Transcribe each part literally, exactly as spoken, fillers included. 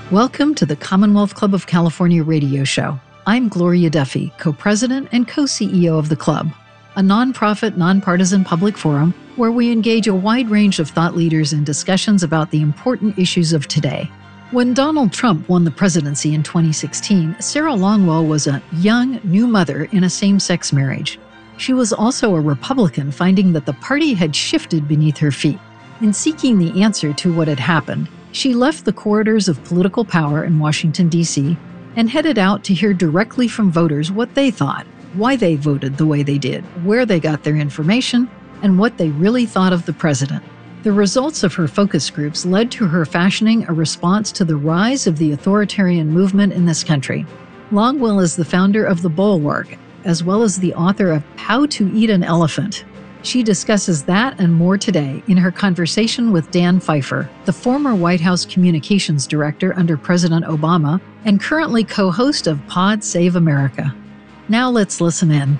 Welcome to the Commonwealth Club of California radio show. I'm Gloria Duffy, co-president and co-C E O of the club, a nonprofit, nonpartisan public forum where we engage a wide range of thought leaders in discussions about the important issues of today. When Donald Trump won the presidency in twenty sixteen, Sarah Longwell was a young, new mother in a same-sex marriage. She was also a Republican, finding that the party had shifted beneath her feet. In seeking the answer to what had happened, she left the corridors of political power in Washington, D C, and headed out to hear directly from voters what they thought, why they voted the way they did, where they got their information, and what they really thought of the president. The results of her focus groups led to her fashioning a response to the rise of the authoritarian movement in this country. Longwell is the founder of The Bulwark, as well as the author of How to Eat an Elephant. She discusses that and more today in her conversation with Dan Pfeiffer, the former White House communications director under President Obama and currently co-host of Pod Save America. Now let's listen in.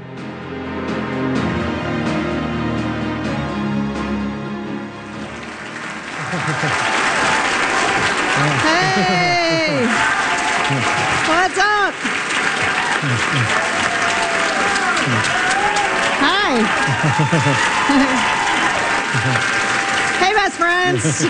Hey! What's up? Hi. Hey, best friends.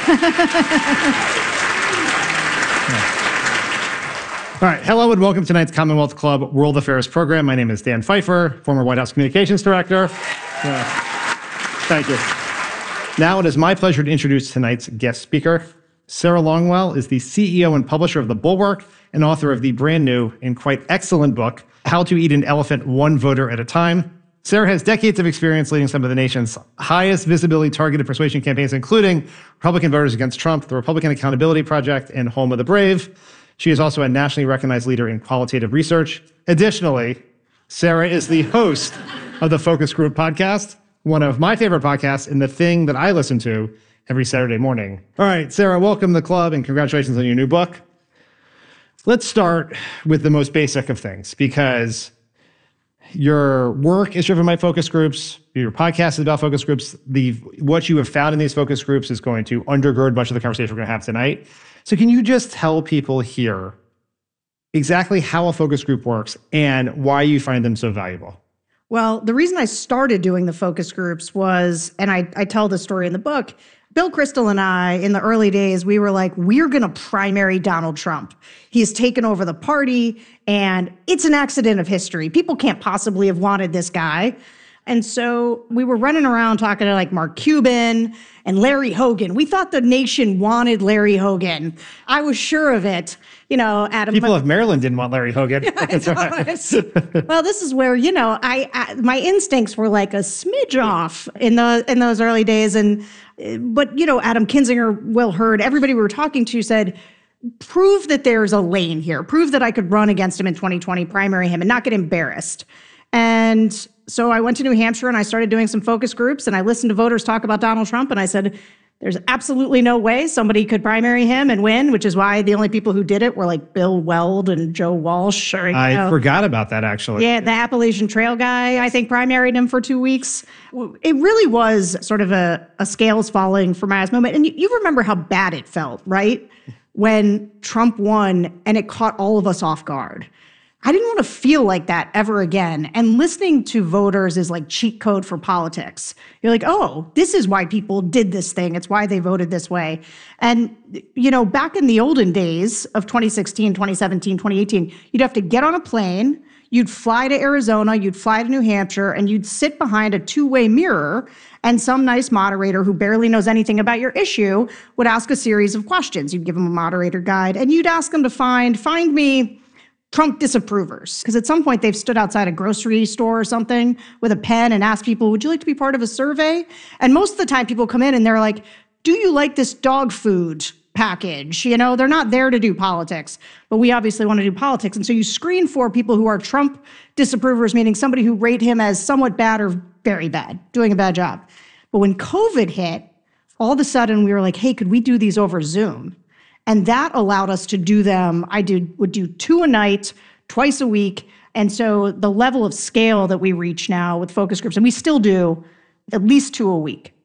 All right. Hello and welcome to tonight's Commonwealth Club World Affairs program. My name is Dan Pfeiffer, former White House communications director. Yeah. Thank you. Now it is my pleasure to introduce tonight's guest speaker. Sarah Longwell is the C E O and publisher of The Bulwark and author of the brand new and quite excellent book, How to Eat an Elephant One Voter at a Time. Sarah has decades of experience leading some of the nation's highest visibility targeted persuasion campaigns, including Republican Voters Against Trump, the Republican Accountability Project, and Home of the Brave. She is also a nationally recognized leader in qualitative research. Additionally, Sarah is the host of the Focus Group podcast, one of my favorite podcasts and the thing that I listen to every Saturday morning. All right, Sarah, welcome to the club and congratulations on your new book. Let's start with the most basic of things, because your work is driven by focus groups. Your podcast is about focus groups. The what you have found in these focus groups is going to undergird much of the conversation we're going to have tonight. So can you just tell people here exactly how a focus group works and why you find them so valuable? Well, the reason I started doing the focus groups was, and I, I tell the story in the book, Bill Kristol and I, in the early days, we were like, we're going to primary Donald Trump. He's taken over the party, and it's an accident of history. People can't possibly have wanted this guy. And so we were running around talking to like Mark Cuban and Larry Hogan. We thought the nation wanted Larry Hogan. I was sure of it. You know, Adam. People of Maryland didn't want Larry Hogan. Well, this is where, you know, I, I my instincts were like a smidge off in the in those early days. And but, you know, Adam Kinzinger, Will Hurd, everybody we were talking to said, prove that there's a lane here. Prove that I could run against him in twenty twenty, primary him, and not get embarrassed. And so I went to New Hampshire and I started doing some focus groups, and I listened to voters talk about Donald Trump, and I said, there's absolutely no way somebody could primary him and win, which is why the only people who did it were like Bill Weld and Joe Walsh. Or, I know, forgot about that, actually. Yeah, the Appalachian Trail guy, I think, primaried him for two weeks. It really was sort of a, a scales falling from my eyes moment. And you, you remember how bad it felt, right? When Trump won and it caught all of us off guard. I didn't want to feel like that ever again. And listening to voters is like cheat code for politics. You're like, oh, this is why people did this thing. It's why they voted this way. And, you know, back in the olden days of twenty sixteen, twenty seventeen, twenty eighteen, you'd have to get on a plane, you'd fly to Arizona, you'd fly to New Hampshire, and you'd sit behind a two-way mirror, and some nice moderator who barely knows anything about your issue would ask a series of questions. You'd give them a moderator guide, and you'd ask them to find, find me Trump disapprovers. Because at some point they've stood outside a grocery store or something with a pen and asked people, would you like to be part of a survey? And most of the time people come in and they're like, do you like this dog food package? You know, they're not there to do politics, but we obviously want to do politics. And so you screen for people who are Trump disapprovers, meaning somebody who rate him as somewhat bad or very bad, doing a bad job. But when COVID hit, all of a sudden we were like, hey, could we do these over Zoom? And that allowed us to do them. I did, would do two a night, twice a week. And so the level of scale that we reach now with focus groups, and we still do at least two a week.